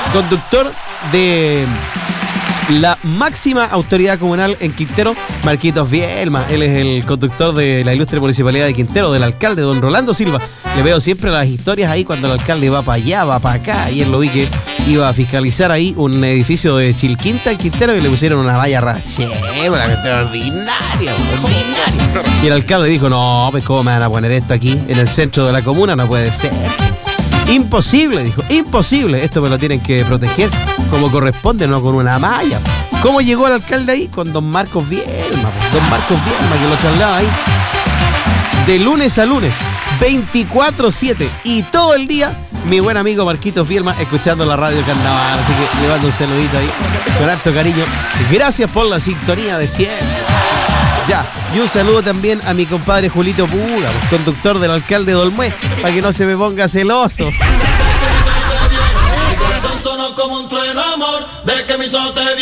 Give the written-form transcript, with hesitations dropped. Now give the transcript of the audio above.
conductor de la máxima autoridad comunal en Quintero, Marquitos Vielma. Él es el conductor de la ilustre municipalidad de Quintero, del alcalde, don Rolando Silva. Le veo siempre las historias ahí cuando el alcalde va para allá, va para acá. Ayer lo vi que iba a fiscalizar ahí un edificio de Chilquinta en Quintero y le pusieron una valla rachera, ordinaria. Y el alcalde dijo, no, pues cómo me van a poner esto aquí en el centro de la comuna, no puede ser. Imposible, dijo, imposible. Esto me lo tienen que proteger como corresponde, no con una malla. ¿Cómo llegó el alcalde ahí? Con don Marcos Vielma. Don Marcos Vielma, que lo charlaba ahí de lunes a lunes, 24/7 y todo el día. Mi buen amigo Marquitos Vielma escuchando la radio Carnaval. Así que le mando un saludito ahí con harto cariño. Gracias por la sintonía de siempre. Ya, y un saludo también a mi compadre Julito Puga, conductor del alcalde de Olmué, para que no se me ponga celoso. Mi corazón sonó como un trueno, amor, de que mis ojos te